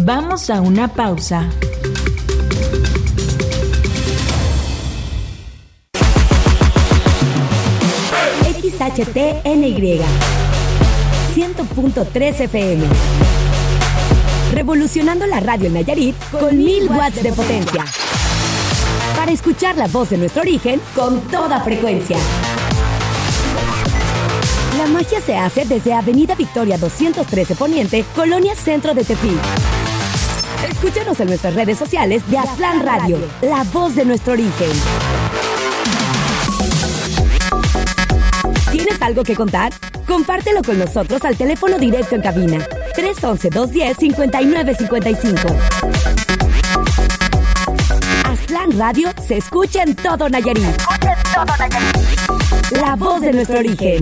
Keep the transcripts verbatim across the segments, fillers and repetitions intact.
Vamos a una pausa. X H T N Y cien punto tres F M. Revolucionando la radio en Nayarit con mil watts de potencia. Para escuchar la voz de nuestro origen con toda frecuencia. La magia se hace desde Avenida Victoria doscientos trece Poniente, Colonia Centro de Tepic. Escúchanos en nuestras redes sociales de Aztlán Radio, la voz de nuestro origen. ¿Tienes algo que contar? Compártelo con nosotros al teléfono directo en cabina tres once, dos diez, cincuenta y nueve cincuenta y cinco. Aztlán Radio se escucha en todo Nayarit. Se escucha en todo Nayarit. La voz de nuestro origen.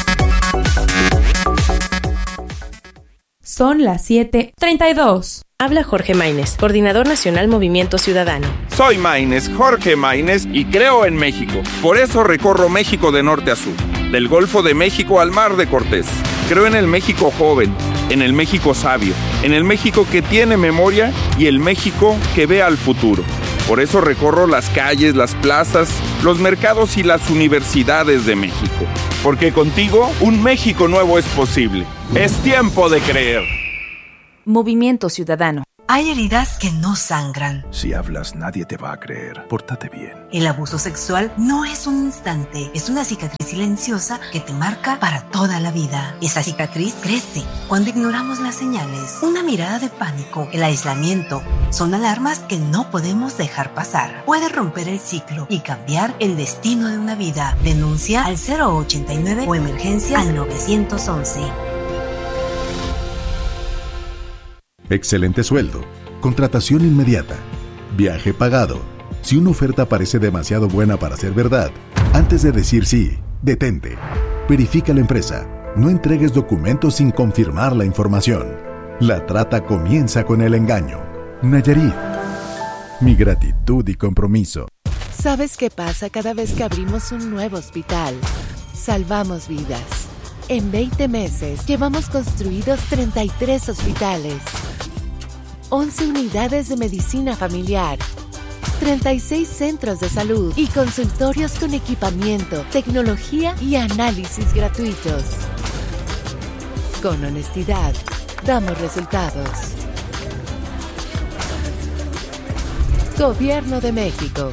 Son las siete treinta y dos. Habla Jorge Maínez, Coordinador Nacional Movimiento Ciudadano. Soy Maínez, Jorge Maínez, y creo en México. Por eso recorro México de norte a sur, del Golfo de México al Mar de Cortés. Creo en el México joven, en el México sabio, en el México que tiene memoria y el México que ve al futuro. Por eso recorro las calles, las plazas, los mercados y las universidades de México. Porque contigo, un México nuevo es posible. Es tiempo de creer. Movimiento Ciudadano. Hay heridas que no sangran. Si hablas, nadie te va a creer. Pórtate bien. El abuso sexual no es un instante, es una cicatriz silenciosa que te marca para toda la vida. Esa cicatriz crece cuando ignoramos las señales. Una mirada de pánico, el aislamiento, son alarmas que no podemos dejar pasar. Puede romper el ciclo y cambiar el destino de una vida. Denuncia al cero ochenta y nueve o emergencias al nueve once. Excelente sueldo, contratación inmediata, viaje pagado. Si una oferta parece demasiado buena para ser verdad, antes de decir sí, detente. Verifica la empresa. No entregues documentos sin confirmar la información. La trata comienza con el engaño. Nayarit. Mi gratitud y compromiso. ¿Sabes qué pasa cada vez que abrimos un nuevo hospital? Salvamos vidas. En veinte meses llevamos construidos treinta y tres hospitales, once unidades de medicina familiar, treinta y seis centros de salud y consultorios con equipamiento, tecnología y análisis gratuitos. Con honestidad, damos resultados. Gobierno de México.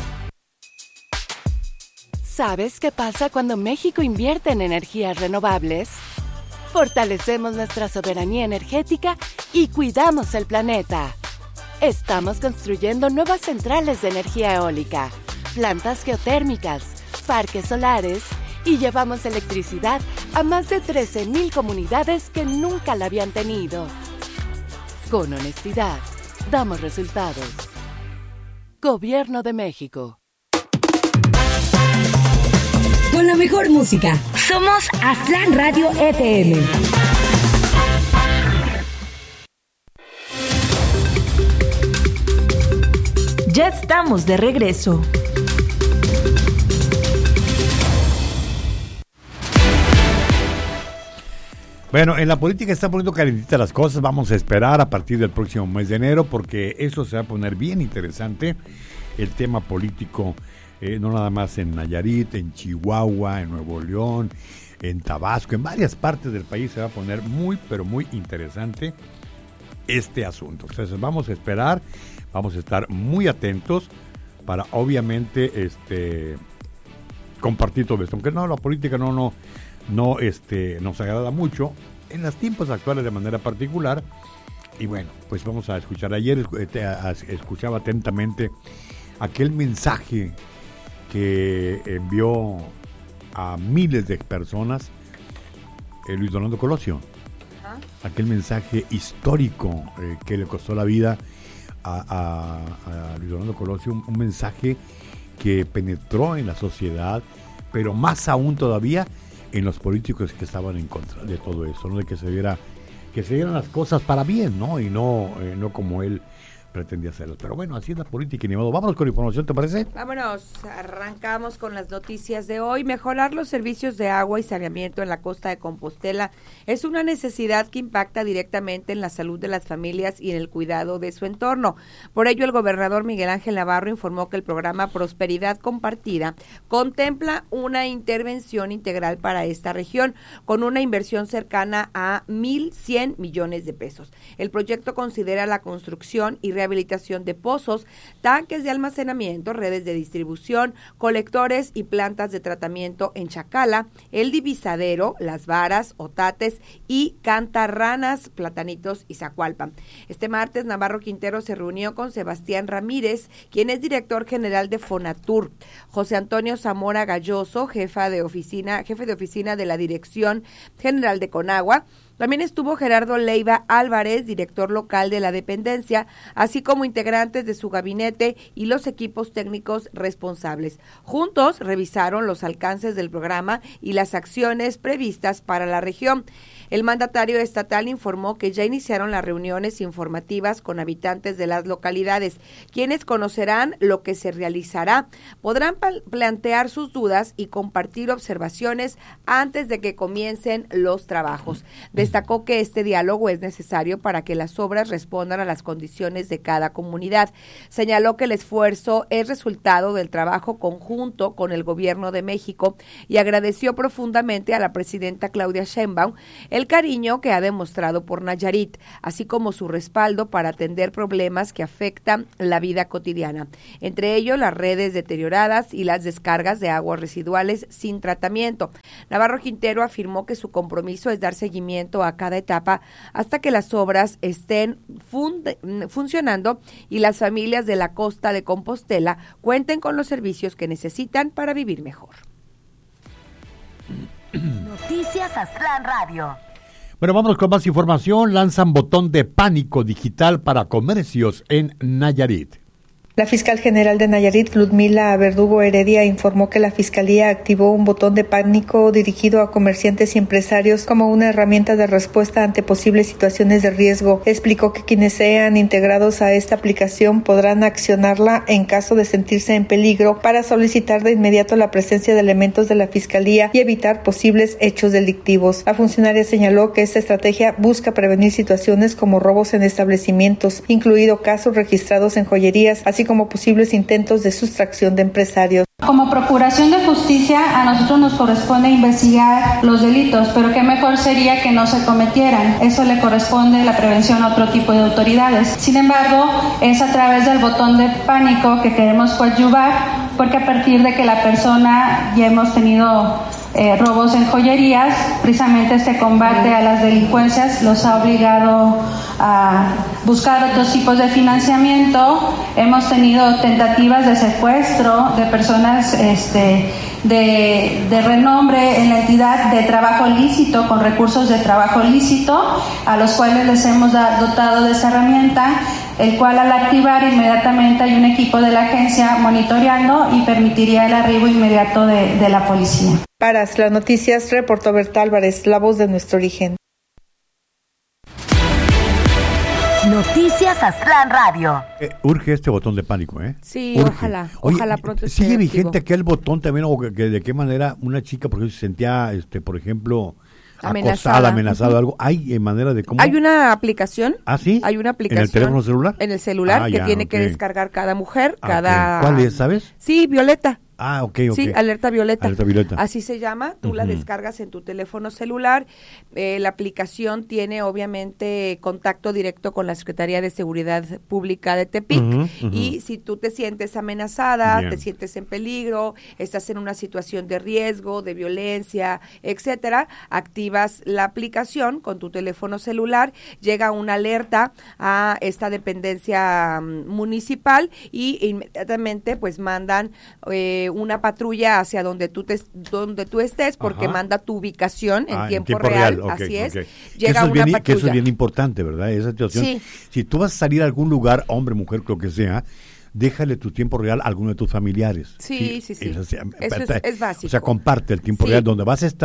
¿Sabes qué pasa cuando México invierte en energías renovables? Fortalecemos nuestra soberanía energética y cuidamos el planeta. Estamos construyendo nuevas centrales de energía eólica, plantas geotérmicas, parques solares y llevamos electricidad a más de trece mil comunidades que nunca la habían tenido. Con honestidad, damos resultados. Gobierno de México. Con la mejor música. Somos Aztlán Radio F M. Ya estamos de regreso. Bueno, en la política están poniendo calentitas las cosas. Vamos a esperar a partir del próximo mes de enero porque eso se va a poner bien interesante. El tema político, eh, no nada más en Nayarit, en Chihuahua, en Nuevo León, en Tabasco, en varias partes del país se va a poner muy, pero muy interesante este asunto. Entonces vamos a esperar, vamos a estar muy atentos para obviamente este compartir todo esto. Aunque no, la política no, no, no este, nos agrada mucho en los tiempos actuales de manera particular. Y bueno, pues vamos a escuchar. Ayer escuchaba atentamente aquel mensaje que envió a miles de personas eh, Luis Donaldo Colosio. Uh-huh. Aquel mensaje histórico eh, que le costó la vida a, a, a Luis Donaldo Colosio, un, un mensaje que penetró en la sociedad, pero más aún todavía en los políticos que estaban en contra de todo eso, ¿no? De que se viera, que se vieran las cosas para bien, ¿no? Y no, eh, no como él pretendía hacerlas. Pero bueno, así es la política y ni modo. Vámonos con información, ¿te parece? Vámonos, arrancamos con las noticias de hoy. Mejorar los servicios de agua y saneamiento en la costa de Compostela es una necesidad que impacta directamente en la salud de las familias y en el cuidado de su entorno. Por ello, el gobernador Miguel Ángel Navarro informó que el programa Prosperidad Compartida contempla una intervención integral para esta región, con una inversión cercana a mil cien millones de pesos. El proyecto considera la construcción y rehabilitación de pozos, tanques de almacenamiento, redes de distribución, colectores y plantas de tratamiento en Chacala, El Divisadero, Las Varas, Otates y Cantarranas, Platanitos y Zacualpan. Este martes, Navarro Quintero se reunió con Sebastián Ramírez, quien es director general de Fonatur, José Antonio Zamora Galloso, jefa de oficina, jefe de oficina de la Dirección General de Conagua. También estuvo Gerardo Leiva Álvarez, director local de la dependencia, así como integrantes de su gabinete y los equipos técnicos responsables. Juntos revisaron los alcances del programa y las acciones previstas para la región. El mandatario estatal informó que ya iniciaron las reuniones informativas con habitantes de las localidades, quienes conocerán lo que se realizará, podrán plantear sus dudas y compartir observaciones antes de que comiencen los trabajos. Destacó que este diálogo es necesario para que las obras respondan a las condiciones de cada comunidad. Señaló que el esfuerzo es resultado del trabajo conjunto con el Gobierno de México y agradeció profundamente a la presidenta Claudia Sheinbaum el cariño que ha demostrado por Nayarit, así como su respaldo para atender problemas que afectan la vida cotidiana, entre ellos las redes deterioradas y las descargas de aguas residuales sin tratamiento. Navarro Quintero afirmó que su compromiso es dar seguimiento a cada etapa hasta que las obras estén fun- funcionando y las familias de la costa de Compostela cuenten con los servicios que necesitan para vivir mejor. Noticias Aztlán Radio. Bueno, vamos con más información. Lanzan botón de pánico digital para comercios en Nayarit. La fiscal general de Nayarit, Ludmila Verdugo Heredia, informó que la fiscalía activó un botón de pánico dirigido a comerciantes y empresarios como una herramienta de respuesta ante posibles situaciones de riesgo. Explicó que quienes sean integrados a esta aplicación podrán accionarla en caso de sentirse en peligro para solicitar de inmediato la presencia de elementos de la fiscalía y evitar posibles hechos delictivos. La funcionaria señaló que esta estrategia busca prevenir situaciones como robos en establecimientos, incluido casos registrados en joyerías, así como posibles intentos de sustracción de empresarios. Como Procuración de Justicia, a nosotros nos corresponde investigar los delitos, pero qué mejor sería que no se cometieran. Eso le corresponde la prevención a otro tipo de autoridades. Sin embargo, es a través del botón de pánico que queremos coadyuvar, porque a partir de que la persona ya hemos tenido eh, robos en joyerías, precisamente este combate a las delincuencias los ha obligado a buscar otros tipos de financiamiento. Hemos tenido tentativas de secuestro de personas este, de, de renombre en la entidad de trabajo lícito, con recursos de trabajo lícito, a los cuales les hemos da, dotado de esa herramienta, el cual al activar inmediatamente hay un equipo de la agencia monitoreando y permitiría el arribo inmediato de, de la policía. Para las noticias, reportó Berta Álvarez, la voz de nuestro origen. Noticias Aztlán Radio. Eh, urge este botón de pánico, ¿eh? Sí, urge. ojalá, Oye, ojalá pronto esté ¿sigue activo. vigente aquel botón también o que, que de qué manera una chica, por ejemplo, se sentía, este, por ejemplo, Amenazada. acosada, amenazada Uh-huh. o algo? ¿Hay eh, manera de cómo? Hay una aplicación. ¿Ah, sí? Hay una aplicación. ¿En el teléfono celular? En el celular Ah, que ya, tiene ok. que descargar cada mujer, Ah, cada... ok. ¿Cuál es, sabes? Sí, Violeta. Ah, ok, ok. Sí, alerta violeta. Alerta violeta. Así se llama, tú la Ujú. descargas en tu teléfono celular. Eh, la aplicación tiene obviamente contacto directo con la Secretaría de Seguridad Pública de Tepic. Ujú, ujú. Y si tú te sientes amenazada, Bien. te sientes en peligro, estás en una situación de riesgo, de violencia, etcétera, activas la aplicación con tu teléfono celular, llega una alerta a esta dependencia mm, municipal y inmediatamente pues mandan eh, una patrulla hacia donde tú te, donde tú estés, porque Ajá. manda tu ubicación en, Ah, tiempo, real, ok, así es. ok. Que Llega eso es una bien, patrulla. Que eso es bien importante, ¿verdad? Esa situación. Sí. Si tú vas a salir a algún lugar, hombre, mujer, lo que sea, déjale tu tiempo real a alguno de tus familiares. Sí, sí, sí. Eso, Eso es, es básico. O sea, comparte el tiempo Sí. real donde vas a estar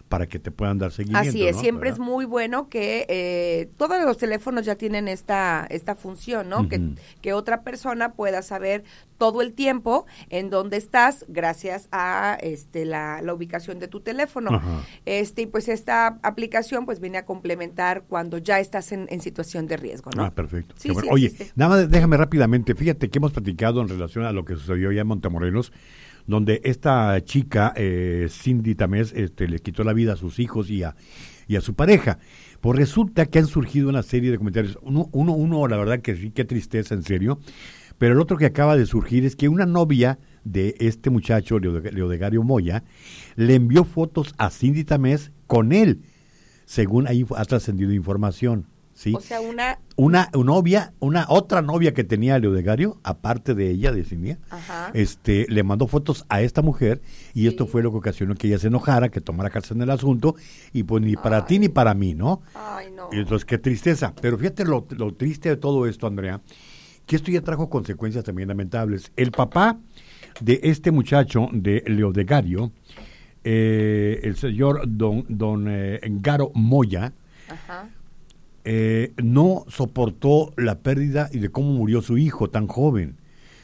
para que te puedan dar seguimiento. Así es, ¿no? siempre ¿verdad? es muy bueno que eh, todos los teléfonos ya tienen esta esta función, ¿no? Uh-huh. Que, que otra persona pueda saber todo el tiempo en dónde estás gracias a este la, la ubicación de tu teléfono. Uh-huh. Este y pues esta aplicación pues viene a complementar cuando ya estás en, en situación de riesgo, ¿no? Ah, perfecto. Sí, bueno. sí, Oye, existe. nada más déjame rápidamente, fíjate que hemos platicado en relación a lo que sucedió ya en Montemorelos, donde esta chica, eh, Cindy Tamés, este, le quitó la vida a sus hijos y a, y a su pareja. Pues resulta que han surgido una serie de comentarios. Uno, uno, uno, la verdad que sí, qué tristeza, en serio. Pero el otro que acaba de surgir es que una novia de este muchacho, Leodegario Moya, le envió fotos a Cindy Tamés con él, según ahí ha trascendido información. ¿Sí? O sea, una... Una, una novia, una otra novia que tenía Leodegario, aparte de ella, de Cindy, este, le mandó fotos a esta mujer y sí. Esto fue lo que ocasionó que ella se enojara, que tomara cartas en el asunto y pues ni para Ay. ti ni para mí, ¿no? Ay, no. Y entonces, qué tristeza. Pero fíjate lo, lo triste de todo esto, Andrea, que esto ya trajo consecuencias también lamentables. El papá de este muchacho, de Leodegario, eh, el señor don, don eh, Garo Moya, Ajá. Eh, no soportó la pérdida y de cómo murió su hijo tan joven.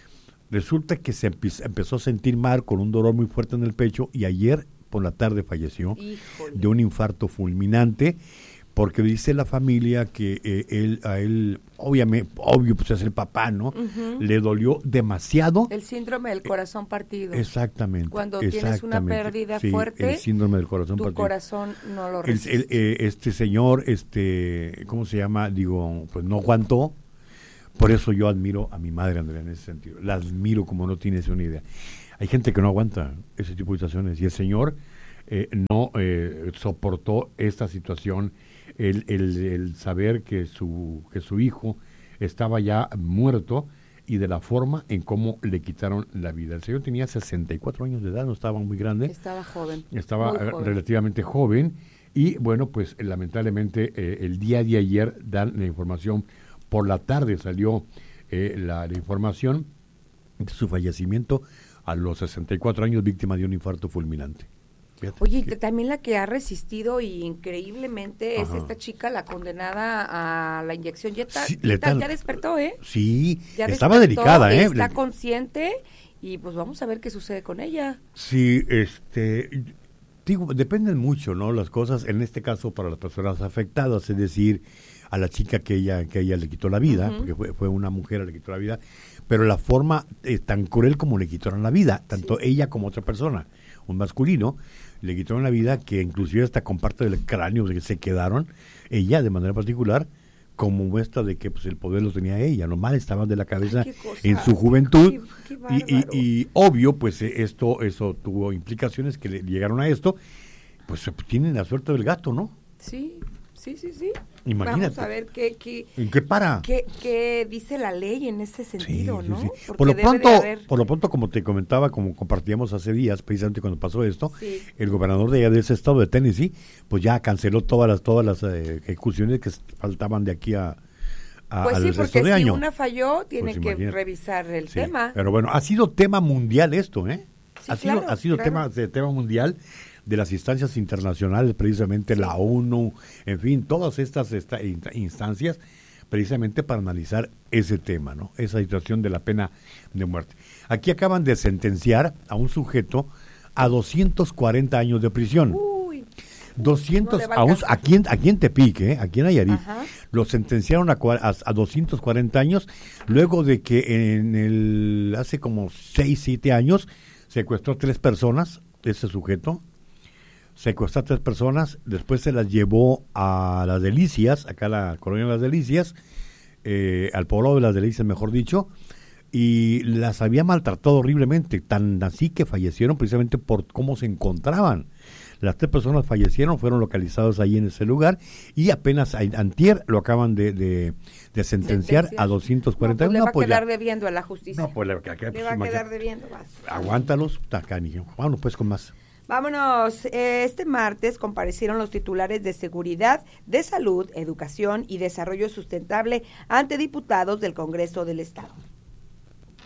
Resulta que se empe- empezó a sentir mal con un dolor muy fuerte en el pecho y ayer por la tarde falleció. Híjole. De un infarto fulminante, porque dice la familia que eh, él, a él, obviamente, obvio, pues es el papá, ¿no? Uh-huh. Le dolió demasiado. El síndrome del corazón partido. Exactamente. Cuando exactamente. tienes una pérdida sí, fuerte, el síndrome del corazón tu partido. corazón no lo resiste. El, el, eh, este señor, este, ¿cómo se llama? Digo, pues no aguantó. Por eso yo admiro a mi madre, Andrea, en ese sentido. La admiro como no tienes una idea. Hay gente que no aguanta ese tipo de situaciones y el señor eh, no eh, soportó esta situación. El, el, el saber que su que su hijo estaba ya muerto y de la forma en cómo le quitaron la vida. El señor tenía sesenta y cuatro años de edad, no estaba muy grande. Estaba joven. Estaba joven. relativamente joven y bueno, pues lamentablemente eh, el día de ayer dan la información, por la tarde salió eh, la, la información de su fallecimiento a los sesenta y cuatro años, víctima de un infarto fulminante. Fíjate Oye, que... también la que ha resistido y increíblemente Ajá. es esta chica, la condenada a la inyección. Ya, ta, sí, ya, ta, ya despertó, ¿eh? Sí, ya estaba despertó, delicada, ¿eh? Está consciente y pues vamos a ver qué sucede con ella. Sí, este, digo, dependen mucho, ¿no? Las cosas, en este caso para las personas afectadas, es decir, a la chica que ella que ella le quitó la vida, uh-huh. porque fue, fue una mujer a la que le quitó la vida, pero la forma eh, tan cruel como le quitaron la vida, tanto sí. ella como otra persona, un masculino, le quitaron la vida, que inclusive hasta con parte del cráneo de que se quedaron, ella de manera particular, como muestra de que pues el poder lo tenía ella, nomás estaban de la cabeza Ay, en su juventud, qué, qué y, y, y obvio, pues esto eso tuvo implicaciones que le llegaron a esto, pues tienen la suerte del gato, ¿no? Sí. Sí, sí, sí. Imagínate. Vamos a ver qué, qué, ¿en qué para? Qué, qué dice la ley en ese sentido, sí, ¿no? Sí, sí. Porque por lo debe pronto, de haber... por lo pronto, como te comentaba, como compartíamos hace días, precisamente cuando pasó esto, sí. el gobernador de, de ese estado de Tennessee, pues ya canceló todas las todas las eh, ejecuciones que faltaban de aquí a, a pues al sí, resto porque de si año. una falló, tiene pues que imagínate. revisar el sí, tema. Pero bueno, ha sido tema mundial esto, ¿eh? Sí, ha sido, claro, ha sido claro. tema, de, tema mundial de las instancias internacionales, precisamente sí. la ONU, en fin, todas estas esta, instancias, precisamente para analizar ese tema, ¿no? Esa situación de la pena de muerte. Aquí acaban de sentenciar a un sujeto a doscientos cuarenta años de prisión. Uy, doscientos, no a un, aquí, en, aquí en Tepic, ¿eh? Aquí en Nayarit, Ajá. lo sentenciaron a, a, a doscientos cuarenta años, luego de que en el hace como seis, siete años secuestró a tres personas, ese sujeto, secuestró a tres personas, después se las llevó a Las Delicias, acá a la colonia de Las Delicias, eh, al poblado de Las Delicias, mejor dicho, y las había maltratado horriblemente, tan así que fallecieron precisamente por cómo se encontraban. Las tres personas fallecieron, fueron localizados ahí en ese lugar y apenas a, antier lo acaban de, de, de sentenciar Sentencia. a doscientos cuarenta. No, pues le no, va a pues quedar ya. debiendo a la justicia. No, pues le, que, le va a quedar debiendo más. Aguántalos, tacani. Bueno, pues con más. Vámonos, este martes comparecieron los titulares de Seguridad, de Salud, Educación y Desarrollo Sustentable ante diputados del Congreso del Estado.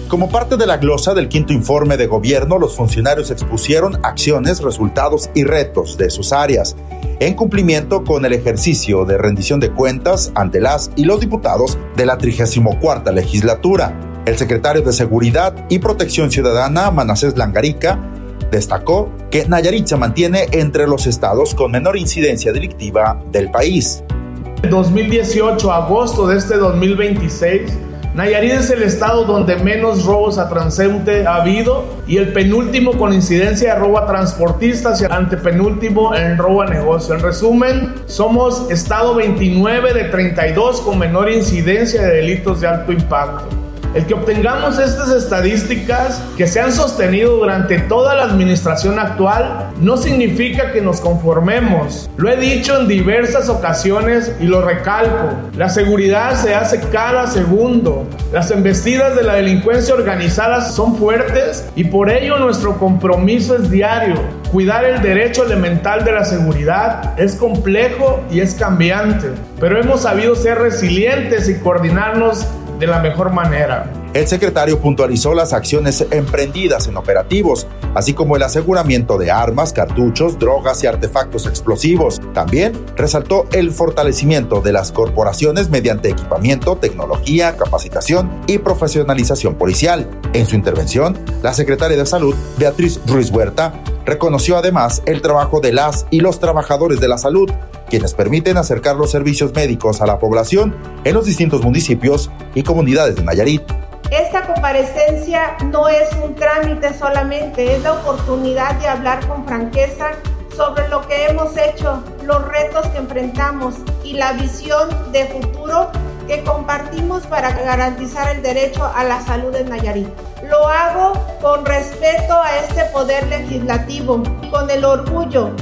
Como parte de la glosa del quinto informe de gobierno, los funcionarios expusieron acciones, resultados y retos de sus áreas, en cumplimiento con el ejercicio de rendición de cuentas ante las y los diputados de la trigésima cuarta legislatura. El secretario de Seguridad y Protección Ciudadana, Manasés Langarica, destacó que Nayarit se mantiene entre los estados con menor incidencia delictiva del país. dos mil dieciocho a agosto de este dos mil veintiséis, Nayarit es el estado donde menos robos a transeúnte ha habido y el penúltimo con incidencia de robo a transportistas y antepenúltimo en robo a negocio. En resumen, somos estado veintinueve de treinta y dos con menor incidencia de delitos de alto impacto. El que obtengamos estas estadísticas que se han sostenido durante toda la administración actual no significa que nos conformemos. Lo he dicho en diversas ocasiones y lo recalco. La seguridad se hace cada segundo. Las embestidas de la delincuencia organizada son fuertes y por ello nuestro compromiso es diario. Cuidar el derecho elemental de la seguridad es complejo y es cambiante, pero hemos sabido ser resilientes y coordinarnos de la mejor manera. El secretario puntualizó las acciones emprendidas en operativos, así como el aseguramiento de armas, cartuchos, drogas y artefactos explosivos. También resaltó el fortalecimiento de las corporaciones mediante equipamiento, tecnología, capacitación y profesionalización policial. En su intervención, la secretaria de Salud, Beatriz Ruiz Huerta, reconoció además el trabajo de las y los trabajadores de la salud, quienes permiten acercar los servicios médicos a la población en los distintos municipios y comunidades de Nayarit. Esta comparecencia no es un trámite solamente, es la oportunidad de hablar con franqueza sobre lo que hemos hecho, los retos que enfrentamos y la visión de futuro que compartimos para garantizar el derecho a la salud en Nayarit. Lo hago con respeto a este poder legislativo, con el orgullo